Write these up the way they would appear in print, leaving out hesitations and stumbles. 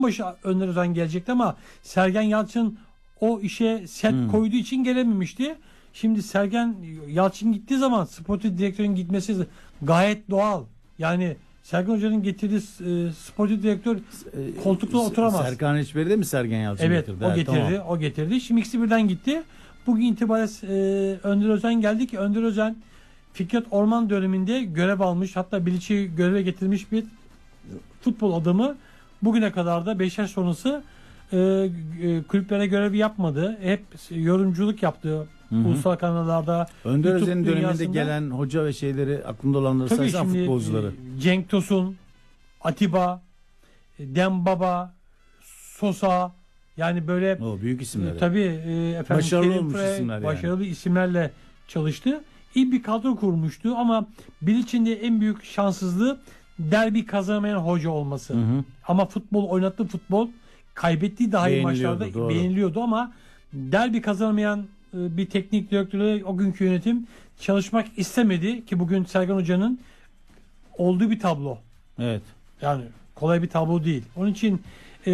başı Önder Özen gelecekti ama Sergen Yalçın o işe set koyduğu için gelememişti. Şimdi Sergen Yalçın gittiği zaman sportif direktörün gitmesi gayet doğal. Yani Sergen Hoca'nın getirdiği sportif direktör koltukta oturamaz. Serkan Reçber'i de mi Sergen Yalçın getirdi? Evet, o getirdi. Tamam. O getirdi. Şimdi ikisi birden gitti. Bugün itibariyle Önder Özen geldi ki Önder Özen Fikret Orman döneminde görev almış, hatta Bilic'i göreve getirmiş bir futbol adamı. Bugüne kadar da Beşiktaş sonrası kulüplere görev yapmadı. Hep yorumculuk yaptı. Ulusal kanallarda. Önder Özen'in döneminde gelen hoca ve şeyleri aklımda olanları saysan futbolcuları. Cenk Tosun, Atiba, Dembaba, Sosa, yani böyle büyük isimler. Tabii başarılı olmuş isimler yani. Başarılı isimlerle çalıştı. İyi bir kadro kurmuştu ama Bilic'in de en büyük şanssızlığı derbi kazanamayan hoca olması. Ama futbol oynattığı futbol kaybettiği dahi maçlarda beğeniliyordu ama derbi kazanamayan bir teknik direktörle o günkü yönetim çalışmak istemedi ki bugün Sergen Hoca'nın olduğu bir tablo. Evet. Yani kolay bir tablo değil. Onun için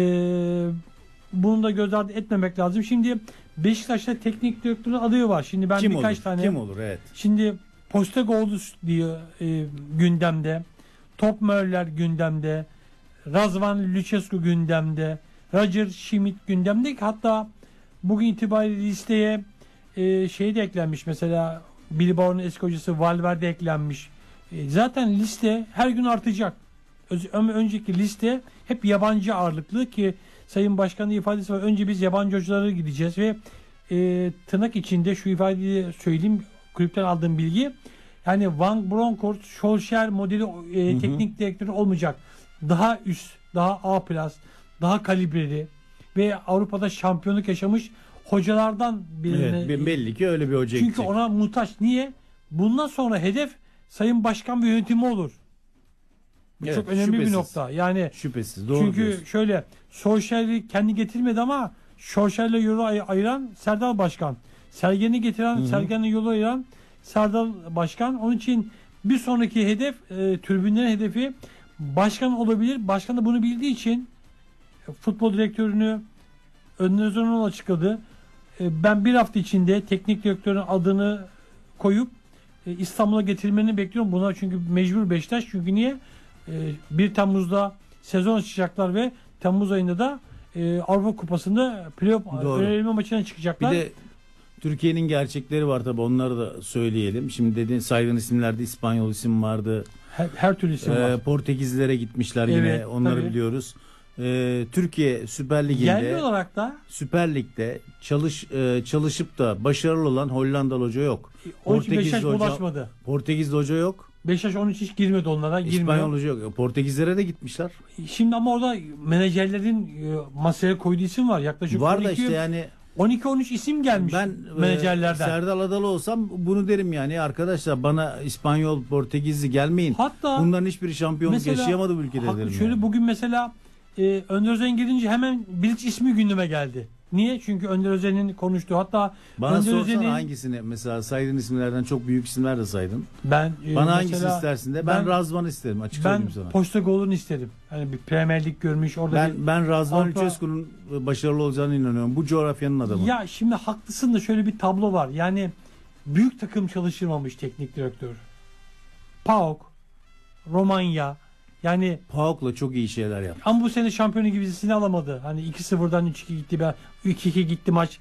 bunu da göz ardı etmemek lazım. Şimdi Beşiktaş'ta teknik direktörün adayı var. Şimdi ben birkaç tane. Kim olur? Evet. Şimdi Postecoglou diyor gündemde. Top Möller gündemde. Razvan Lucescu gündemde. Roger Schmidt gündemde. Hatta bugün itibariyle listeye şey de eklenmiş. Mesela Bilbao'nun eski hocası Valverde eklenmiş. Zaten liste her gün artacak. Önceki liste hep yabancı ağırlıklı ki Sayın Başkan'ın ifadesi var. Önce biz yabancı hocalara gideceğiz ve tırnak içinde şu ifadeyi söyleyeyim, kulüpten aldığım bilgi. Yani Van Bronckhorst, Solskjaer modeli teknik direktörü olmayacak. Daha üst, daha A+, daha kalibreli ve Avrupa'da şampiyonluk yaşamış hocalardan birine. Evet, belli ki öyle bir hoca Çünkü gidecek. ona muhtaç. Niye? Bundan sonra hedef Sayın Başkan ve yönetimi olur. Bu çok önemli bir nokta. Yani şüphesiz. Doğru çünkü diyorsun. şöyle Solskjaer'i kendi getirmedi ama Solskjaer'le yolu ayıran Serdar Başkan. Sergen'i getiren, Sergen'le yolu ayıran Serdar Başkan. Onun için bir sonraki hedef tribünlerin hedefi başkan olabilir. Başkan da bunu bildiği için futbol direktörünü Önder Özen'e açıkladı. Ben bir hafta içinde teknik direktörün adını koyup İstanbul'a getirmeni bekliyorum. Buna çünkü mecbur Beşiktaş. Çünkü niye? 1 Temmuz'da sezon açacaklar ve Temmuz ayında da Avrupa Kupası'nda playoff eleme maçına çıkacaklar. Bir de Türkiye'nin gerçekleri var tabi, onları da söyleyelim. Şimdi dediğin saygın isimlerde İspanyol isim vardı. Her türlü isim var. Portekizlere gitmişler yine, onları tabii biliyoruz. Türkiye Süper Ligi'nde, yerli olarak da Süper Lig'de çalışıp da başarılı olan Hollandalı hoca yok. Beşiktaş bulaşmadı. Portekizli hoca yok. Beşiktaş onun için hiç girmedi onlara. İspanyol hoca yok. Portekizlere de gitmişler. Şimdi ama orada menajerlerin masaya koyduğu isim var. Yaklaşık var da işte yani 12-13 isim gelmiş menajerlerden. Serdal Adalı olsam bunu derim yani, arkadaşlar bana İspanyol, Portekizli gelmeyin. Hatta bunların hiçbiri şampiyonluk yaşayamadı bu ülkede derim. Şöyle yani. Bugün mesela Önder Özen gelince hemen Bilic ismi gündeme geldi. Niye? Çünkü Önder Özen'in konuştuğu, hatta bana sorsana hangisini, mesela saydığın isimlerden çok büyük isimler de saydın. Bana hangisini istersin de ben Razvan'ı isterim, açık söyleyeyim sana. Ben Postecoglou'nu isterim. Yani bir Premier Lig görmüş orada. Ben Razvan Lucescu'nun başarılı olacağına inanıyorum. Bu coğrafyanın adamı. Ya şimdi haklısın da şöyle bir tablo var. Yani büyük takım çalıştırmamış teknik direktör. PAOK, Romanya. Yani PAOK'la çok iyi şeyler yaptı. Ama bu sene şampiyonu gibisini alamadı. Hani 2-0'dan 3-2 gitti, 3-2 gitti maç.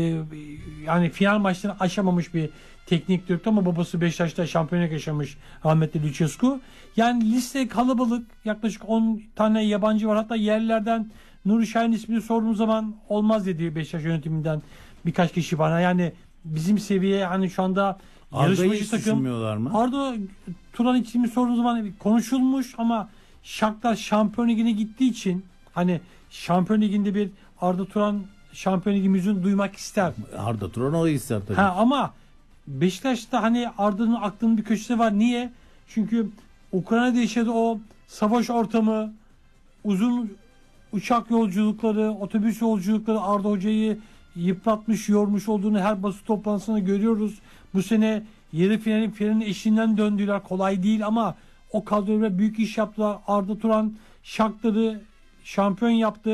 Yani final maçlarını aşamamış bir teknik direktör ama babası Beşiktaş'ta şampiyonluk yaşamış rahmetli Lucescu. Yani liste kalabalık. Yaklaşık 10 tane yabancı var. Hatta yerlilerden Nuri Şahin ismini sorduğum zaman olmaz dedi Beşiktaş yönetiminden birkaç kişi bana. Yani bizim seviye hani şu anda yarışmacı takım. Arda Turan ismini sorduğum zaman konuşulmuş ama Shakhtar Şampiyon Ligi'ne gittiği için hani Şampiyon Ligi'nde bir Arda Turan Şampiyon Ligi müziğini duymak ister. Arda Turan o ister tabii. Ama Beşiktaş'ta hani Arda'nın aklının bir köşesi var. Niye? Çünkü Ukrayna'da yaşadığı o savaş ortamı, uzun uçak yolculukları, otobüs yolculukları Arda Hoca'yı yıpratmış, yormuş olduğunu her basın toplantısında görüyoruz. Bu sene yarı finalin eşiğinden döndüler. Kolay değil ama o kadroyla büyük iş yaptılar. Arda Turan Shakhtar'ı şampiyon yaptı.